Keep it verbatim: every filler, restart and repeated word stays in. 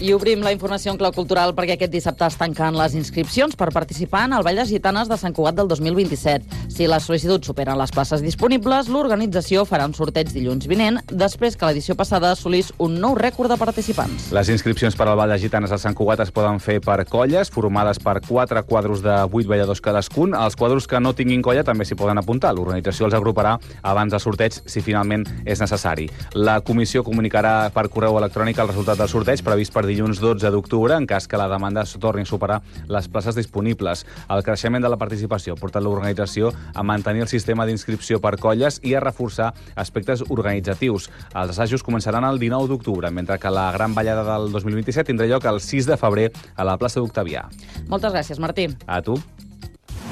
I obrim la informació en clau cultural perquè aquest dissabte es tanquen les inscripcions per participar en el Ball de Gitanes de Sant Cugat del dos mil vint-i-set. Si les sol·licituds superen les places disponibles, l'organització farà un sorteig dilluns vinent, després que l'edició passada assolís un nou rècord de participants. Les inscripcions per al Ball de Gitanes de Sant Cugat es poden fer per colles, formades per quatre quadros de vuit balladors cadascun. Els quadros que no tinguin colla també s'hi poden apuntar. L'organització els agruparà abans del sorteig, si finalment és necessari. La comissió comunicarà per correu electrònic el resultat del sorteig, previst per dilluns dotze d'octubre, en cas que la demanda torni a superar les places disponibles. El creixement de la participació ha portat l'organització a mantenir el sistema d'inscripció per colles i a reforçar aspectes organitzatius. Els assajos començaran el dinou d'octubre, mentre que la gran ballada del dos mil vint-i-set tindrà lloc el sis de febrer a la plaça d'Octavià. Moltes gràcies, Martí. A tu.